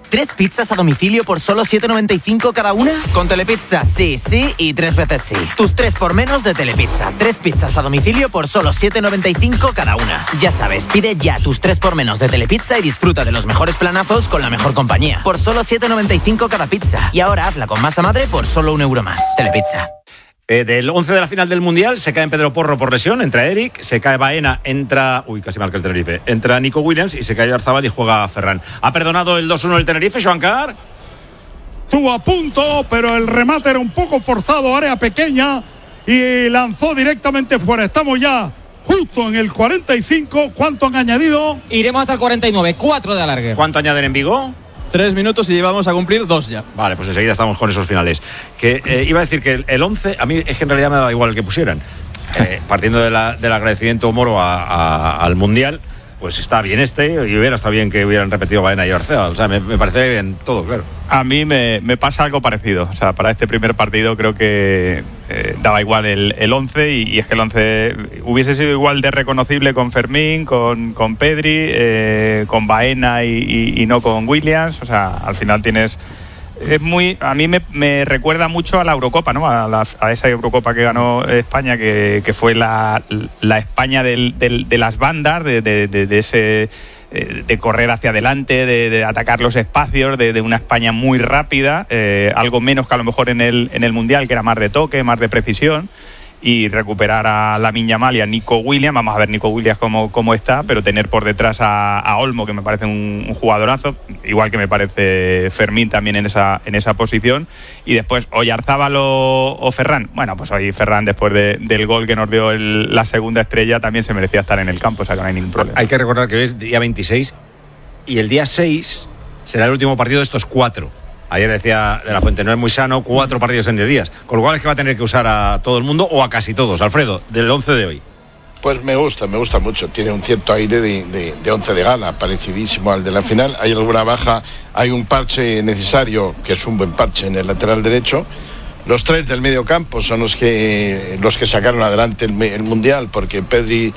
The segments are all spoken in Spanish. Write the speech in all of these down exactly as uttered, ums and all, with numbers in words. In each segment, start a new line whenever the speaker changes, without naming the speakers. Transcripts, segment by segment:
¿Tres pizzas a domicilio por solo siete noventa y cinco cada una? Con Telepizza, sí, sí y tres veces sí. Tus tres por menos de Telepizza. Tres pizzas a domicilio por solo siete noventa y cinco cada una. Ya sabes, pide ya tus tres por menos de Telepizza y disfruta de los mejores planazos con la mejor compañía. Por solo siete noventa y cinco cada pizza. Y ahora hazla con masa madre por solo un euro más. Telepizza.
Eh, del once de la final del Mundial se cae en Pedro Porro por lesión, entra Eric, se cae Baena, entra... Uy, casi marca el Tenerife. Entra Nico Williams y se cae Arzabal y juega Ferran. ¿Ha perdonado el dos uno del Tenerife, Joan Carr?
Estuvo a punto, pero el remate era un poco forzado, área pequeña, y lanzó directamente fuera. Estamos ya justo en el cuarenta y cinco. ¿Cuánto han añadido?
Iremos hasta el cuarenta y nueve, cuatro de alargue.
¿Cuánto añaden en Vigo?
Tres minutos y llevamos a cumplir dos ya.
Vale, pues enseguida estamos con esos finales. Que eh, iba a decir que el, el once, a mí es que en realidad me da igual el que pusieran. Eh, partiendo de la, del agradecimiento Moro a, a, al Mundial, pues está bien este, y hubiera estado bien que hubieran repetido Baena y Arcea. O sea, me, me parece bien todo, claro.
A mí me, me pasa algo parecido. O sea, para este primer partido creo que eh, daba igual el, el once y, y es que el once hubiese sido igual de reconocible con Fermín, con, con Pedri, eh, con Baena y, y, y no con Williams. O sea, al final tienes... Es muy, a mí me, me recuerda mucho a la Eurocopa, ¿no? A, la, a esa Eurocopa que ganó España, que, que fue la, la España del, del, de las bandas, de, de, de, de ese... de correr hacia adelante, de, de atacar los espacios, de, de una España muy rápida, eh, algo menos que a lo mejor en el, en el Mundial, que era más de toque, más de precisión, y recuperar a Lamine Yamal y a Nico Williams. Vamos a ver Nico Williams cómo, cómo está, pero tener por detrás a, a Olmo, que me parece un, un jugadorazo, igual que me parece Fermín también en esa, en esa posición, y después Oyarzábal o, o Ferran. Bueno, pues hoy Ferran, después de, del gol que nos dio el, la segunda estrella, también se merecía estar en el campo, o sea que no hay ningún problema.
Hay que recordar que hoy es día veintiséis y el día seis será el último partido de estos cuatro. Ayer decía De la Fuente, no es muy sano, cuatro partidos en diez días. Con lo cual es que va a tener que usar a todo el mundo o a casi todos. Alfredo, del once de hoy.
Pues me gusta, me gusta mucho. Tiene un cierto aire de, de, de once de gala, parecidísimo al de la final. Hay alguna baja, hay un parche necesario, que es un buen parche en el lateral derecho. Los tres del medio campo son los que, los que sacaron adelante el, el Mundial, porque Pedri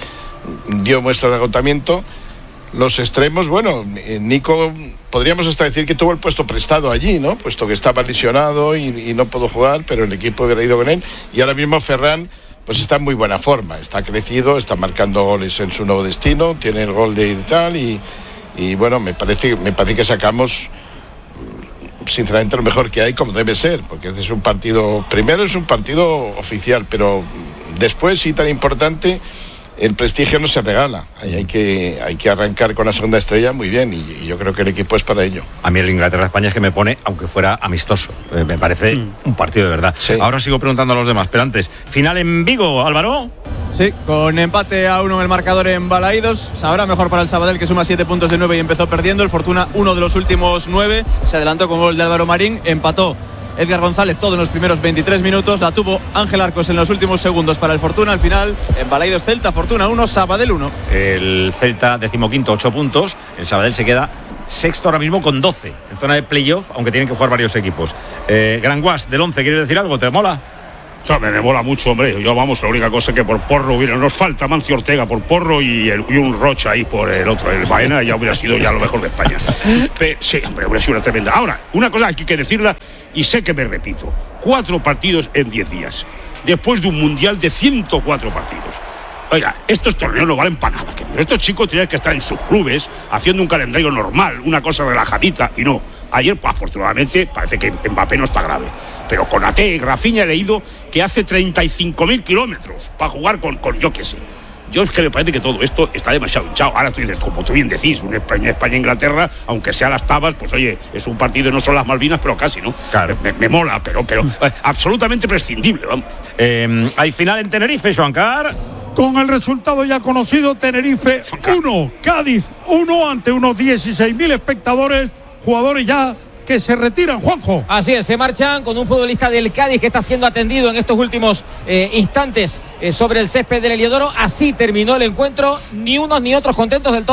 dio muestra de agotamiento. Los extremos, bueno, Nico, podríamos hasta decir que tuvo el puesto prestado allí, ¿no? Puesto que estaba lesionado y, y no pudo jugar, pero el equipo hubiera ido con él. Y ahora mismo Ferran, pues está en muy buena forma, está crecido, está marcando goles en su nuevo destino, tiene el gol de ir tal y, y bueno, me parece, me parece que sacamos sinceramente lo mejor que hay, como debe ser, porque este es un partido, primero es un partido oficial, pero después, y tan importante, el prestigio no se regala. Hay, hay, que, hay que arrancar con la segunda estrella muy bien, y, y yo creo que el equipo es para ello.
A mí el Inglaterra-España es que me pone, aunque fuera amistoso, eh, me parece mm. un partido de verdad. Sí. Ahora sigo preguntando a los demás, pero antes, final en Vigo, Álvaro.
Sí, con empate a uno en el marcador en Balaídos. Sabrá mejor para el Sabadell, que suma siete puntos de nueve y empezó perdiendo. El Fortuna, uno de los últimos nueve, se adelantó con gol de Álvaro Marín, empató Edgar González todo en los primeros veintitrés minutos, la tuvo Ángel Arcos en los últimos segundos para el Fortuna. Al final, en Balaídos, Celta, Fortuna uno, Sabadell uno.
El Celta decimoquinto, ocho puntos. El Sabadell se queda sexto ahora mismo con doce, en zona de playoff, aunque tienen que jugar varios equipos. eh, Gran Guas, del once, ¿quieres decir algo? ¿Te mola?
O sea, me, me mola mucho, hombre. Yo, vamos, la única cosa que por Porro hubiera, nos falta Mancio Ortega por Porro y, el, y un Rocha ahí por el otro, el Baena, ya hubiera sido ya lo mejor de España. Pero, sí, hombre, hubiera sido una tremenda. Ahora, una cosa hay que decirla, y sé que me repito: cuatro partidos en diez días, después de un mundial de ciento cuatro partidos. Oiga, estos torneos no valen para nada. Estos chicos tienen que estar en sus clubes haciendo un calendario normal, una cosa relajadita, y no. Ayer, pues, afortunadamente, parece que Mbappé no está grave. Pero con A T y Rafinha he leído que hace treinta y cinco mil kilómetros para jugar con, con yo qué sé. Yo es que me parece que todo esto está demasiado hinchado. Ahora tú dices, como tú bien decís, una España, España-Inglaterra, aunque sea las tabas, pues oye, es un partido y no son las Malvinas, pero casi, ¿no?
Claro.
Me, me mola, pero, pero eh, absolutamente prescindible, vamos.
Eh, hay final en Tenerife, Joan Carr.
Con el resultado ya conocido, Tenerife uno, Cádiz uno, ante unos dieciséis mil espectadores, jugadores ya que se retiran, Juanjo.
Así es, se marchan con un futbolista del Cádiz que está siendo atendido en estos últimos eh, instantes eh, sobre el césped del Heliodoro. Así terminó el encuentro, ni unos ni otros contentos del todo.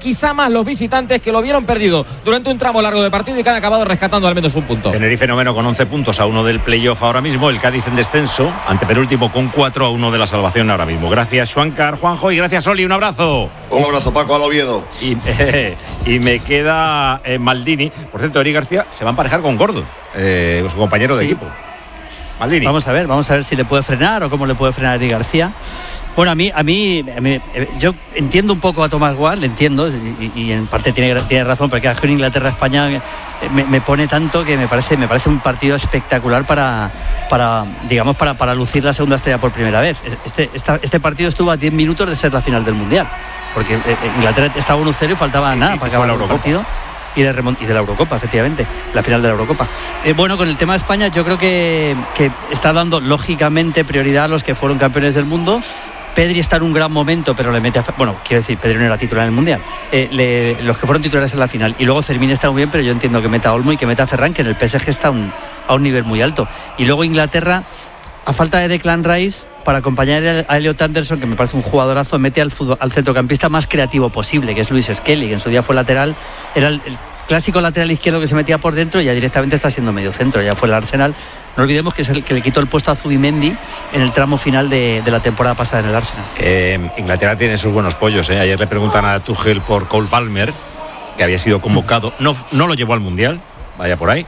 quizá más los visitantes, que lo vieron perdido durante un tramo largo de partido y que han acabado rescatando al menos un punto.
Tenerife noveno con once puntos a uno del playoff ahora mismo, el Cádiz en descenso, antepenúltimo con cuatro a uno de la salvación ahora mismo. Gracias Schwankar, Juanjo, y gracias Oli, un abrazo.
Un abrazo Paco, al Oviedo.
Y, eh, y me queda eh, Maldini, por cierto, Eric García se va a emparejar con Gordon, eh, su compañero de
sí.
equipo. Maldini.
Vamos a ver, vamos a ver si le puede frenar o cómo le puede frenar a Eric García. Bueno, a mí, a mí, a mí yo entiendo un poco a Thomas Ward, le entiendo, y, y en parte tiene, tiene razón, porque en Inglaterra-España me, me pone tanto que me parece, me parece un partido espectacular para, para digamos, para, para lucir la segunda estrella por primera vez. Este, esta, este partido estuvo a diez minutos de ser la final del Mundial, porque Inglaterra estaba uno cero y faltaba nada
y,
para
y
acabar
el
partido. Y de, remont- y de la Eurocopa, efectivamente, la final de la Eurocopa. Eh, bueno, con el tema de España, yo creo que, que está dando lógicamente prioridad a los que fueron campeones del mundo. Pedri está en un gran momento, pero le mete a... Bueno, quiero decir, Pedri no era titular en el Mundial. Eh, le, los que fueron titulares en la final. Y luego Fermín está muy bien, pero yo entiendo que meta a Olmo y que meta a Ferran, que en el P S G está un, a un nivel muy alto. Y luego Inglaterra, a falta de Declan Rice, para acompañar a Elliot Anderson, que me parece un jugadorazo, mete al, fútbol, al centrocampista más creativo posible, que es Luis Skelly, que en su día fue lateral, era el, el clásico lateral izquierdo que se metía por dentro y ya directamente está siendo medio centro, ya fue el Arsenal. No olvidemos que es el que le quitó el puesto a Zubimendi en el tramo final de, de la temporada pasada en el Arsenal.
Eh, Inglaterra tiene sus buenos pollos, ¿eh? Ayer le preguntan a Tuchel por Cole Palmer, que había sido convocado, no, no lo llevó al Mundial, vaya por ahí,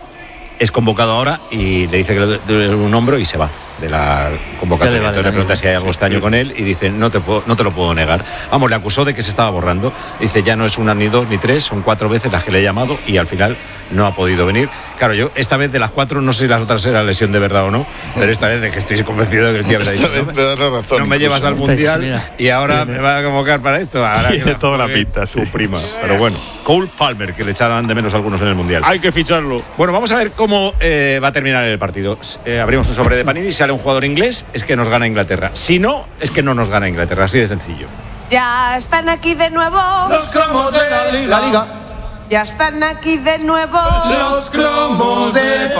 es convocado ahora y le dice que le duele un hombro y se va de la convocatoria. Vale, entonces le pregunta si hay algo extraño con él y dice, no te puedo, no te lo puedo negar. Vamos, le acusó de que se estaba borrando. Dice, ya no es una ni dos ni tres, son cuatro veces las que le he llamado y al final no ha podido venir. Claro, yo esta vez de las cuatro, no sé si las otras era lesión de verdad o no, pero esta vez de que estoy convencido de que el tío me ha dicho, no, razón, no me llevas al Mundial mira, y ahora me va a convocar para esto. Ahora
tiene toda la pinta,
su prima. Pero bueno, Cole Palmer, que le echaban de menos algunos en el Mundial.
Hay que ficharlo.
Bueno, vamos a ver cómo eh, va a terminar el partido. Eh, abrimos un sobre de Panini, sale un jugador inglés, es que nos gana Inglaterra. Si no, es que no nos gana Inglaterra, así de sencillo.
Ya están aquí de nuevo
los cromos de la Liga. La Liga.
Ya están aquí de nuevo
los cromos de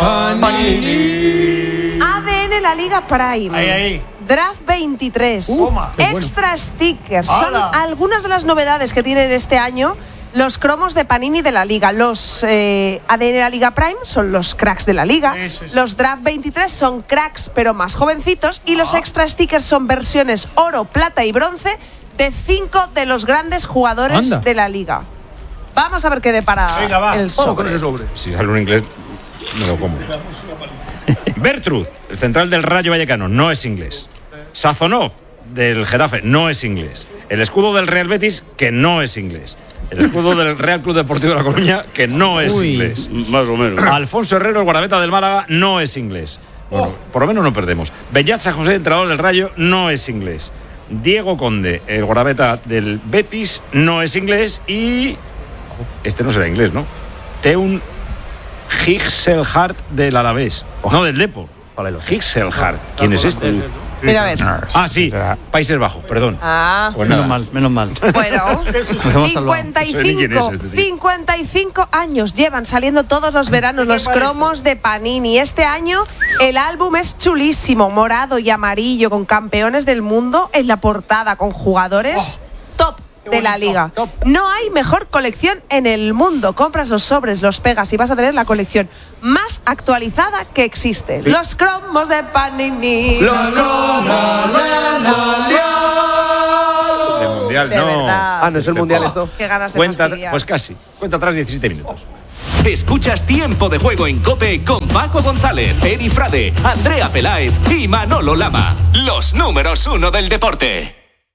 Panini.
A D N La Liga Prime.
Ahí, ahí.
Draft veintitrés.
Uh,
Extra bueno. Stickers. Son
¡Hala!
Algunas de las novedades que tienen este año los cromos de Panini de la Liga. Los eh, A D N La Liga Prime son los cracks de la Liga. Sí, sí, sí. Los Draft veintitrés son cracks pero más jovencitos. Y ah. los Extra Stickers son versiones oro, plata y bronce de cinco de los grandes jugadores Anda. de la Liga. Vamos a ver qué depara Venga, va. el sobre.
sobre. Si sale un inglés, me lo como. Bertrud, el central del Rayo Vallecano, no es inglés. Sazonov, del Getafe, no es inglés. El escudo del Real Betis, que no es inglés. El escudo del Real Club Deportivo de La Coruña, que no es Uy, inglés.
Más o menos.
Alfonso Herrero, el guardameta del Málaga, no es inglés. Bueno, oh. por lo menos no perdemos. Bellat San José, entrenador del Rayo, no es inglés. Diego Conde, el guardameta del Betis, no es inglés. Y este no será inglés, ¿no? Teun Gixelhart del Alavés. Oh. No, del Depor. Gixelhart. ¿Quién es este?
Mira, a ver.
Ah, sí, Países Bajos, perdón.
Ah.
Pues
menos mal, menos mal.
Bueno, cincuenta y cinco, este cincuenta y cinco años llevan saliendo todos los veranos los cromos de Panini. Este año el álbum es chulísimo, morado y amarillo, con campeones del mundo en la portada, con jugadores oh. top de la Liga. Top. No hay mejor colección en el mundo. Compras los sobres, los pegas y vas a tener la colección más actualizada que existe. Sí. Los cromos de Panini.
Los cromos del Mundial.
Del Mundial,
de
no.
Verdad.
Ah, ¿no es el Mundial esto?
Qué ganas de
Cuenta,
fastidiar.
Pues casi. Cuenta atrás diecisiete minutos.
Escuchas Tiempo de Juego en COPE con Paco González, Eri Frade, Andrea Peláez y Manolo Lama. Los números uno del deporte.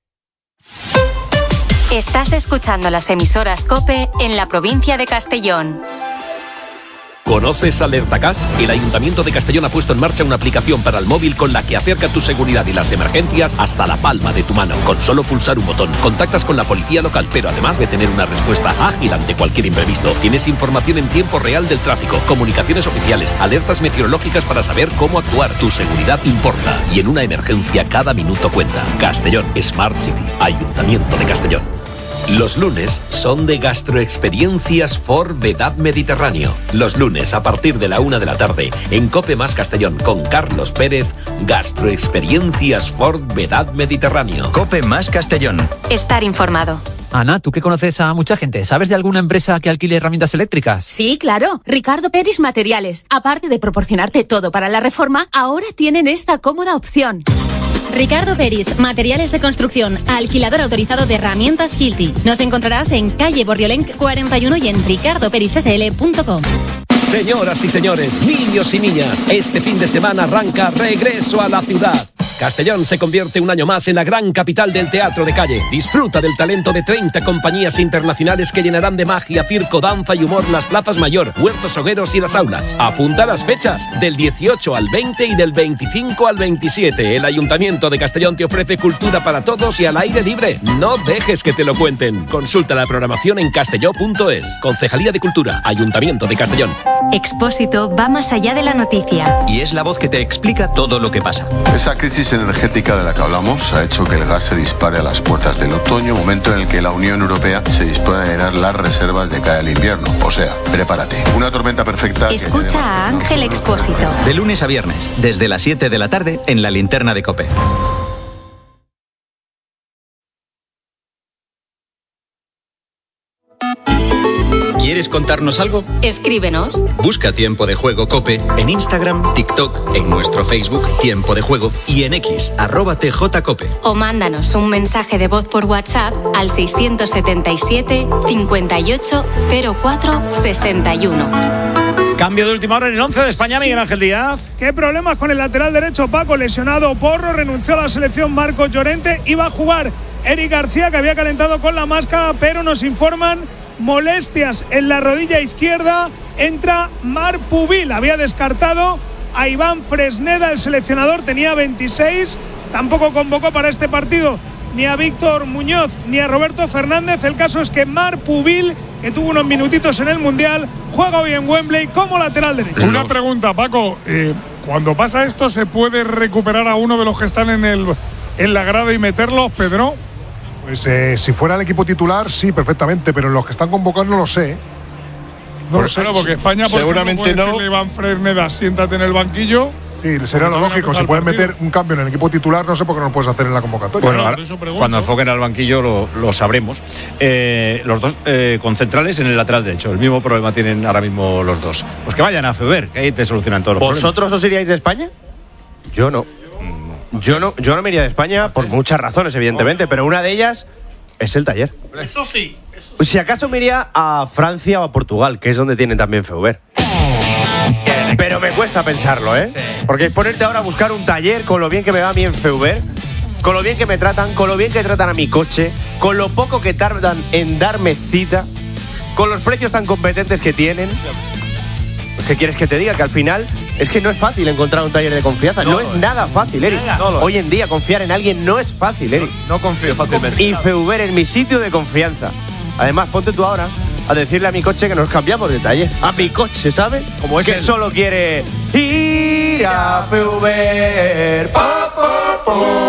Estás escuchando las emisoras COPE en la provincia de Castellón.
¿Conoces Alertacas? El Ayuntamiento de Castellón ha puesto en marcha una aplicación para el móvil con la que acerca tu seguridad y las emergencias hasta la palma de tu mano. Con solo pulsar un botón, contactas con la policía local, pero además de tener una respuesta ágil ante cualquier imprevisto, tienes información en tiempo real del tráfico, comunicaciones oficiales, alertas meteorológicas para saber cómo actuar. Tu seguridad importa y en una emergencia cada minuto cuenta. Castellón Smart City, Ayuntamiento de Castellón. Los lunes son de Gastroexperiencias Ford Vedad Mediterráneo. Los lunes a partir de la una de la tarde en Cope Más Castellón con Carlos Pérez, Gastroexperiencias Ford Vedad Mediterráneo.
Cope Más Castellón.
Estar informado.
Ana, tú que conoces a mucha gente, ¿sabes de alguna empresa que alquile herramientas eléctricas?
Sí, claro. Ricardo Peris Materiales. Aparte de proporcionarte todo para la reforma, ahora tienen esta cómoda opción.
Ricardo Peris, materiales de construcción, alquilador autorizado de herramientas Hilti. Nos encontrarás en calle Borriolenc cuarenta y uno y en ricardo peris s l punto com.
Señoras y señores, niños y niñas, este fin de semana arranca Regreso a la Ciudad. Castellón se convierte un año más en la gran capital del teatro de calle. Disfruta del talento de treinta compañías internacionales que llenarán de magia, circo, danza y humor las plazas Mayor, Huertos Hogueros y las aulas. Apunta las fechas, del dieciocho al veinte y del veinticinco al veintisiete. El Ayuntamiento de Castellón te ofrece cultura para todos y al aire libre. No dejes que te lo cuenten. Consulta la programación en castelló punto es. Concejalía de Cultura, Ayuntamiento de Castellón.
Expósito va más allá de la noticia.
Y es la voz que te explica todo lo que pasa.
Esa crisis energética de la que hablamos ha hecho que el gas se dispare a las puertas del otoño, momento en el que la Unión Europea se dispone a llenar las reservas de cara al invierno. O sea, prepárate. Una tormenta perfecta.
Escucha a Ángel Expósito.
De lunes a viernes, desde las siete de la tarde, en la linterna de COPE. ¿Quieres contarnos algo?
Escríbenos.
Busca Tiempo de Juego COPE en Instagram, TikTok, en nuestro Facebook Tiempo de Juego y en X, arroba tjcope.
O mándanos un mensaje de voz por WhatsApp al seiscientos setenta y siete, cincuenta y ocho, cero cuatro, sesenta y uno.
Cambio de última hora en el once de España, Miguel Ángel Díaz.
¿Qué problemas con el lateral derecho? Paco, lesionado Porro, renunció a la selección Marcos Llorente, iba a jugar Eric García, que había calentado con la máscara, pero nos informan molestias en la rodilla izquierda. Entra Marc Pubil, había descartado a Iván Fresneda, el seleccionador tenía veintiséis, tampoco convocó para este partido ni a Víctor Muñoz ni a Roberto Fernández. El caso es que Marc Pubil, que tuvo unos minutitos en el Mundial, juega hoy en Wembley como lateral derecho.
Una pregunta, Paco, eh, cuando pasa esto, ¿se puede recuperar a uno de los que están en, el, en la grada y meterlos, Pedro?
Pues eh, si fuera el equipo titular, sí, perfectamente, pero los que están convocados no lo sé.
No lo sé, porque España, por
seguramente
ejemplo, puede
no.
decirle a Iván Fresneda, siéntate en el banquillo.
Sí, sería lo lógico. Si pueden meter un cambio en el equipo titular, no sé por qué no lo puedes hacer en la convocatoria.
Bueno, ahora, cuando enfoquen al banquillo lo, lo sabremos. Eh, los dos eh, con centrales en el lateral derecho. El mismo problema tienen ahora mismo los dos. Pues que vayan a Feber, que ahí te solucionan todos los problemas.
¿Vosotros os iríais de España? Yo no. Yo no, yo no me iría de España por muchas razones, evidentemente, pero una de ellas es el Taller.
Eso sí. Eso
sí. Si acaso me iría a Francia o a Portugal, que es donde tienen también Feber. Pero me cuesta pensarlo, ¿eh? Sí. Porque ponerte ahora a buscar un Taller con lo bien que me va a mí en Feber, con lo bien que me tratan, con lo bien que tratan a mi coche, con lo poco que tardan en darme cita, con los precios tan competentes que tienen. ¿Qué quieres que te diga? Que al final es que no es fácil encontrar un taller de confianza. No, no es nada fácil, Eric. No Hoy en día confiar en alguien no es fácil, Eric.
No, no confío fácilmente.
Y Feber es mi sitio de confianza. Además, ponte tú ahora a decirle a mi coche que nos cambiamos de taller. A mi coche, ¿sabes? Como es que el... solo quiere ir a Feber. Po, po,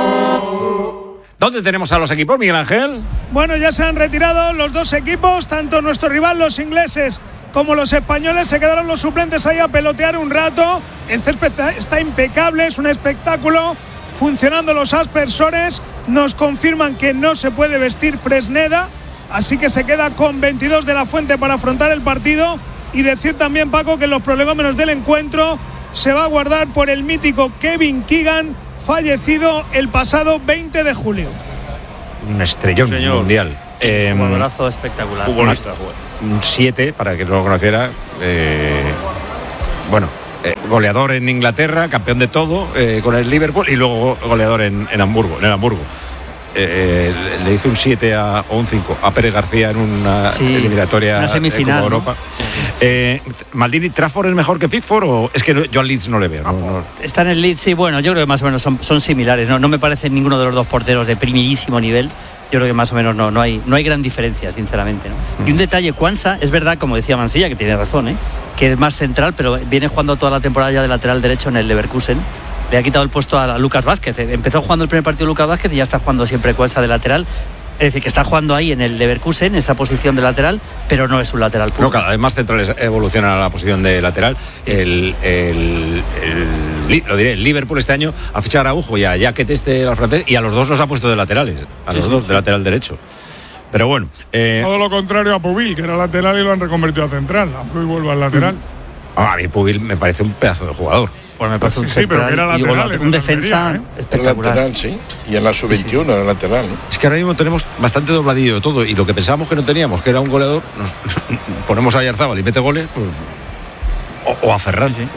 po.
¿Dónde tenemos a los equipos, Miguel Ángel?
Bueno, ya se han retirado los dos equipos, tanto nuestro rival, los ingleses, como los españoles. Se quedaron los suplentes ahí a pelotear un rato. El césped está impecable, es un espectáculo. Funcionando los aspersores, nos confirman que no se puede vestir Fresneda, así que se queda con veintidós de la Fuente para afrontar el partido. Y decir también, Paco, que los problemas menos del encuentro se va a guardar por el mítico Kevin Keegan, fallecido el pasado veinte de julio.
Un estrellón Señor. mundial.
Eh, un golazo espectacular.
Futbolista, un siete, para que no lo conociera. Eh, bueno, eh, goleador en Inglaterra, campeón de todo eh, con el Liverpool, y luego goleador en, en Hamburgo, en el Hamburgo. Eh, eh, le hizo un siete o un cinco a Pérez García en una sí, eliminatoria
una semifinal,
de Europa.
¿no?
Eh, Maldini, ¿Trafford es mejor que Pickford o es que yo al Leeds no le veo? No, no.
Está en el Leeds, sí, bueno, yo creo que más o menos son, son similares, ¿no? No me parece ninguno de los dos porteros de primerísimo nivel. Yo creo que más o menos no, no hay no hay gran diferencia, sinceramente, ¿no? Mm. Y un detalle, Quansah, es verdad, como decía Mansilla, que tiene razón, ¿eh? Que es más central, pero viene jugando toda la temporada ya de lateral derecho en el Leverkusen. Le ha quitado el puesto a Lucas Vázquez. Empezó jugando el primer partido Lucas Vázquez y ya está jugando siempre Quansah de lateral. Es decir, que está jugando ahí en el Leverkusen, en esa posición de lateral, pero no es un lateral puro.
No, cada vez más centrales evolucionan a la posición de lateral. El, el, el, lo diré, el Liverpool este año ha fichado a Araujo y a Jaquet este al francés, y a los dos los ha puesto de laterales, a los sí, dos sí, de sí. lateral derecho. Pero bueno. Eh,
Todo lo contrario a Pubil, que era lateral y lo han reconvertido a central. A Pubil vuelve al lateral.
A mí Pubil me parece un pedazo de jugador.
Pues me parece un
sí, sí, pero que era lateral,
un defensa
¿eh? espectacular. Lateral, sí. Y en la sub veintiuno era lateral, ¿no?
Es que ahora mismo tenemos bastante dobladillo de todo, y lo que pensábamos que no teníamos, que era un goleador, nos ponemos a Yarzábal y mete goles, pues, o, o a Ferran. Sí.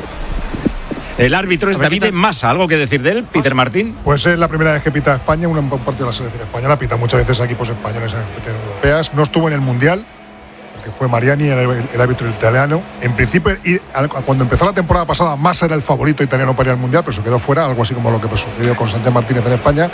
El árbitro es David Massa. ¿Algo que decir de él, Peter Martín?
Pues es la primera vez que pita España, un partido de la selección española. Pita muchas veces a equipos españoles en competiciones europeas. No estuvo en el Mundial, que fue Mariani, el, el árbitro italiano. En principio, y, cuando empezó la temporada pasada, Massa era el favorito italiano para ir al Mundial, pero se quedó fuera, algo así como lo que sucedió con Sánchez Martínez en España.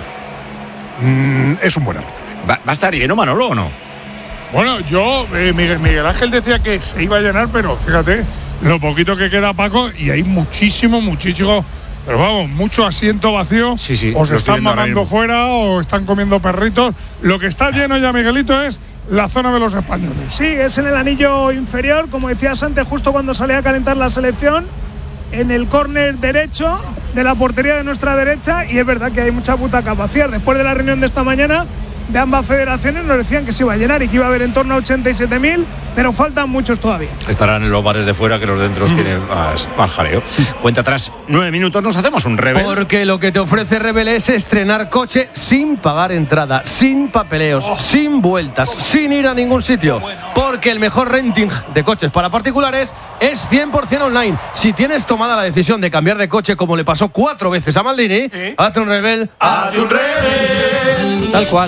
Mm, es un buen árbitro.
¿Va, ¿Va a estar lleno, Manolo, o no?
Bueno, yo, eh, Miguel, Miguel Ángel decía que se iba a llenar, pero fíjate, lo poquito que queda, Paco, y hay muchísimo, muchísimo, pero vamos, mucho asiento vacío.
Sí, sí,
o se están mamando fuera, o están comiendo perritos. Lo que está lleno ya, Miguelito, es la zona de los españoles.
Sí, es en el anillo inferior, como decías antes, justo cuando salía a calentar la selección, en el córner derecho de la portería de nuestra derecha, y es verdad que hay mucha butaca vacía. Después de la reunión de esta mañana de ambas federaciones nos decían que se iba a llenar y que iba a haber en torno a ochenta y siete mil, pero faltan muchos todavía.
Estarán en los bares de fuera, que los dentro mm. tienen más, más jaleo. Cuenta atrás, nueve minutos, nos hacemos un Rebel.
Porque lo que te ofrece Rebel es estrenar coche sin pagar entrada, sin papeleos, oh. sin vueltas, sin ir a ningún sitio. Porque el mejor renting de coches para particulares es cien por ciento online. Si tienes tomada la decisión de cambiar de coche, como le pasó cuatro veces a Maldini, ¿Eh? hazte un Rebel, hazte un Rebel.
Tal cual.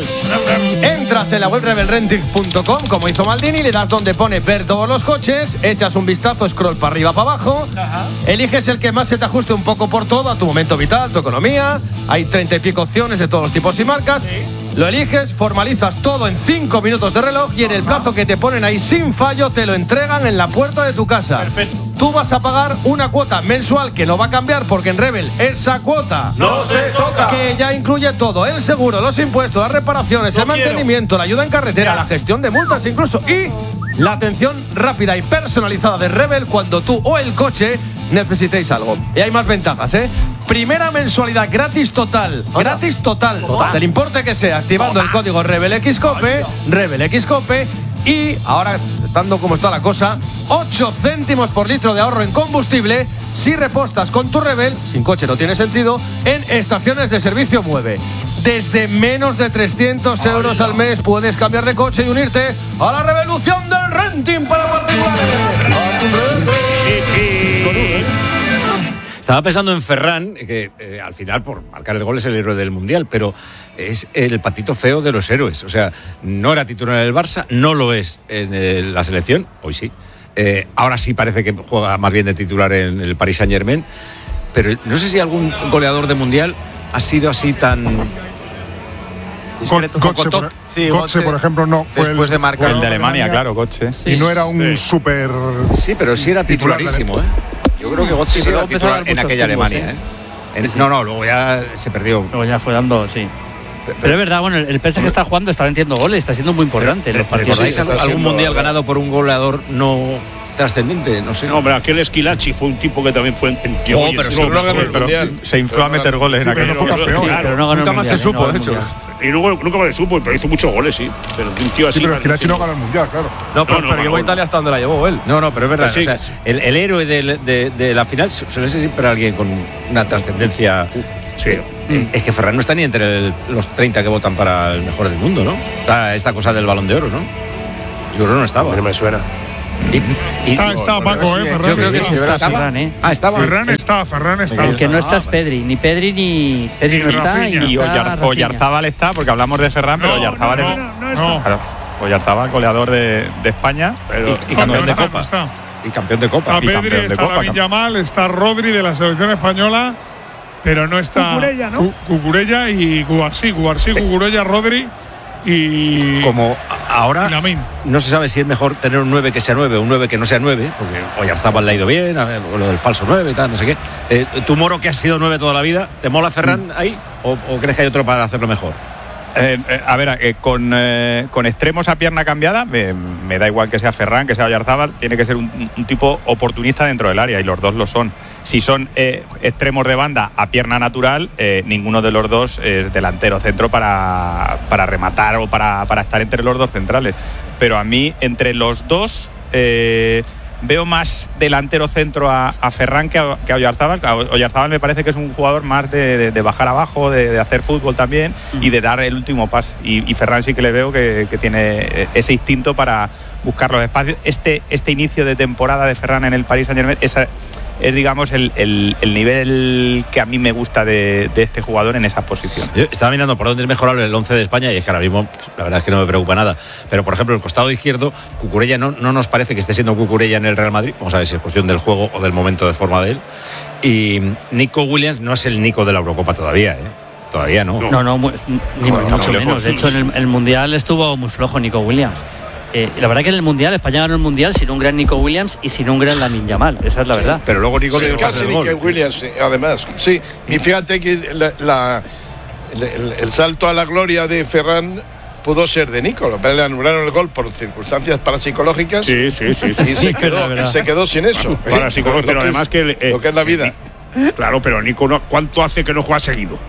Entras en la web rebel rentings punto com, como hizo Maldini, le das donde pone ver todos los coches, echas un vistazo, scroll para arriba, para abajo, Ajá. eliges el que más se te ajuste un poco por todo, a tu momento vital, tu economía. Hay treinta y pico opciones de todos los tipos y marcas. Sí. Lo eliges, formalizas todo en cinco minutos de reloj y en el plazo que te ponen ahí sin fallo te lo entregan en la puerta de tu casa.
Perfecto.
Tú vas a pagar una cuota mensual que no va a cambiar, porque en Rebel esa cuota
no se toca,
que ya incluye todo: el seguro, los impuestos, las reparaciones, no el mantenimiento, quiero. la ayuda en carretera, ya. la gestión de multas incluso, y la atención rápida y personalizada de Rebel cuando tú o el coche necesitéis algo. Y hay más ventajas, ¿eh? Primera mensualidad gratis total. Hola. Gratis total. total. Del importe que sea, activando Hola. el código RebelXCope, RebelXCope. Y ahora, estando como está la cosa, ocho céntimos por litro de ahorro en combustible si repostas con tu Rebel, sin coche no tiene sentido, en estaciones de servicio Mueve. Desde menos de trescientos euros al mes puedes cambiar de coche y unirte a la revolución del renting para particulares.
Estaba pensando en Ferran, que eh, al final, por marcar el gol, es el héroe del Mundial, pero es el patito feo de los héroes. O sea, no era titular en el Barça, no lo es en el, la selección, hoy sí. Eh, ahora sí parece que juega más bien de titular en el Paris Saint-Germain, pero no sé si algún goleador de Mundial ha sido así tan...
Discreto, Götze, por, sí, Götze, por ejemplo, no fue
después
el,
de marcar
el de Alemania, Alemania, claro, Götze.
Y no era un
sí.
súper...
Sí, pero sí era titularísimo, ¿eh? Yo creo que Götze sí era titular en aquella Alemania, ¿eh? En, no, no, luego ya se perdió.
Luego ya fue dando, sí. Pero, pero es verdad, bueno, el P S G que está jugando, está metiendo goles, está siendo muy importante.
Pero, pero, ¿recordáis algún, algún mundial ganado por un goleador no trascendente? No sé.
No, pero aquel Esquilachi fue un tipo que también fue en, en
oh, pero sí, no, no ganó el mundial.
Se infló a meter goles en aquel
mundial.
Pero no ganó
nunca más se supo, de hecho.
Y luego, nunca más se supo, pero hizo muchos goles, sí. Pero un tío así.
Sí, pero Esquilachi no ganó el mundial, claro.
No, pero, no, no, pero llevó a Italia hasta donde la llevó él.
No, no, pero es verdad. Sí. O sea, el, el héroe de, de, de la final suele ser siempre alguien con una trascendencia.
Sí.
Eh, es que Ferran no está ni entre el, los treinta que votan para el mejor del mundo, ¿no? Está esta cosa del Balón de Oro, ¿no? Yo creo que no estaba.
No me suena.
Y, y, está, está Paco, bueno, eh, Ferran.
Yo creo que sí está Ferran, ¿eh?
Ah, estaba. Ferran está, Ferran está.
El que no está es Pedri, ni Pedri ni Pedri no está.
Y, y Oyarzábal está, porque hablamos de Ferran, pero Oyarzábal
no, no, no, no, no
claro, Oyarzábal, goleador de, de España,
pero y, y campeón de Copa. Está. Y campeón de Copa.
Está Pedri, está Lamine Yamal, está Rodri de la selección española, pero no está
Cucurella, ¿no?
Cucurella y Cubarsí, Cubarsí, Cucurella, Rodri. Y
como ahora no se sabe si es mejor tener un nueve que sea nueve o un nueve que no sea nueve, porque Oyarzábal le ha ido bien, lo del falso nueve y tal, no sé qué. Eh, ¿Tu Moro, que has sido nueve toda la vida, te mola Ferran ahí o, o crees que hay otro para hacerlo mejor?
Eh, eh, a ver, eh, con, eh, con extremos a pierna cambiada, me, me da igual que sea Ferran, que sea Oyarzábal, tiene que ser un, un tipo oportunista dentro del área, y los dos lo son. Si son eh, extremos de banda a pierna natural, eh, ninguno de los dos es delantero centro para, para rematar o para, para estar entre los dos centrales. Pero a mí, entre los dos, eh, veo más delantero centro a, a Ferran que a, que a Oyarzábal. Oyarzábal me parece que es un jugador más de, de, de bajar abajo, de, de hacer fútbol también y de dar el último pase. Y, y Ferran sí que le veo que, que tiene ese instinto para buscar los espacios. Este, este inicio de temporada de Ferran en el Paris Saint-Germain, esa es, digamos, el, el, el nivel que a mí me gusta de, de este jugador en esa posición.
Yo estaba mirando por dónde es mejorable el once de España y es que ahora mismo la verdad es que no me preocupa nada. Pero, por ejemplo, el costado izquierdo, Cucurella no, no nos parece que esté siendo Cucurella en el Real Madrid. Vamos a ver si es cuestión del juego o del momento de forma de él. Y Nico Williams no es el Nico de la Eurocopa todavía, ¿eh? Todavía no.
No, no, muy, ni Joder, mucho menos. De hecho, en el, el Mundial estuvo muy flojo Nico Williams. Eh, la verdad que en el Mundial, España ganó el Mundial sin un gran Nico Williams y sin un gran Lamine Yamal, esa es la verdad.
Pero luego Nico
sí, casi Nico Williams, además. Sí, y fíjate que la, la, el, el salto a la gloria de Ferran pudo ser de Nico, le anularon el gol por circunstancias parapsicológicas.
Sí, sí, sí. sí
y
sí,
se, quedó, y se quedó sin eso.
Parapsicológico, pero además que eh,
lo que es la vida.
Eh, claro, pero Nico, no, ¿cuánto hace que no juega seguido?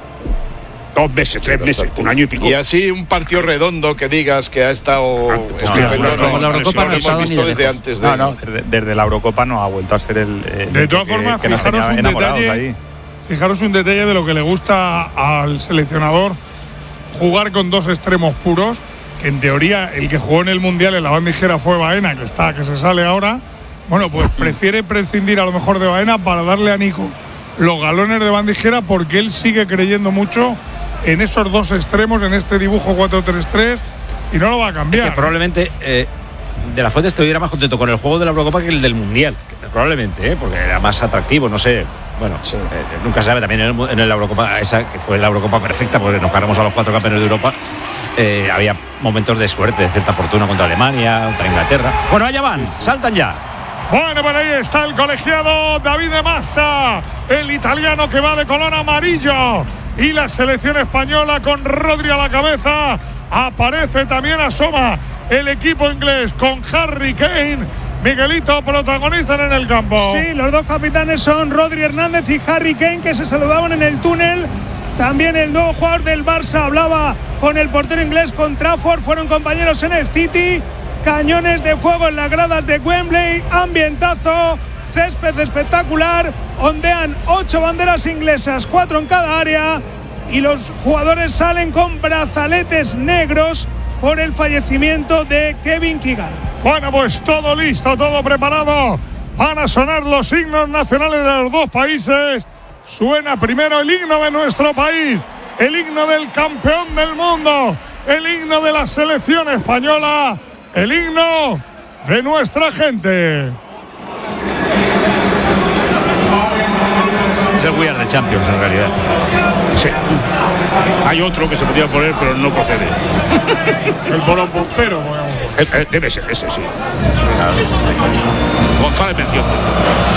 Dos meses, tres meses, un año y pico.
Y así un partido redondo que digas que ha estado.
No, no, no, la Eurocopa no hemos visto desde antes de. No, no, desde, desde la Eurocopa no ha vuelto a ser el. el
de todas formas,
que, que
fijaros, un detalle,
ahí.
fijaros un detalle de lo que le gusta al seleccionador: jugar con dos extremos puros. Que en teoría el que jugó en el Mundial en la bandijera fue Baena, que está, que se sale ahora. Bueno, pues prefiere prescindir a lo mejor de Baena para darle a Nico los galones de bandijera, porque él sigue creyendo mucho en esos dos extremos, en este dibujo cuatro tres tres, y no lo va a cambiar.
Es que probablemente eh, De la Fuente estuviera más contento con el juego de la Eurocopa que el del Mundial, probablemente, ¿eh? Porque era más atractivo, no sé. Bueno, sí. eh, nunca se sabe. También en, el, en la Eurocopa, esa que fue la Eurocopa perfecta, porque nos cargamos a los cuatro campeones de Europa, eh, había momentos de suerte, de cierta fortuna contra Alemania, contra Inglaterra. Bueno, allá van, saltan ya.
Bueno, por ahí está el colegiado David de Massa, el italiano que va de color amarillo. Y la selección española con Rodri a la cabeza. Aparece también, asoma el equipo inglés con Harry Kane. Miguelito, protagonista en el campo.
Sí, los dos capitanes son Rodri Hernández y Harry Kane, que se saludaban en el túnel. También el nuevo jugador del Barça hablaba con el portero inglés, con Trafford. Fueron compañeros en el City. Cañones de fuego en las gradas de Wembley. Ambientazo. Césped espectacular, ondean ocho banderas inglesas, cuatro en cada área, y los jugadores salen con brazaletes negros por el fallecimiento de Kevin Keegan.
Bueno, pues todo listo, todo preparado. Van a sonar los himnos nacionales de los dos países. Suena primero el himno de nuestro país, el himno del campeón del mundo, el himno de la selección española, el himno de nuestra gente.
Es el We Are the Champions en realidad.
Sí. Hay otro que se podía poner, pero no procede.
El bolón bombero.
Debe ser ese, sí. González mención.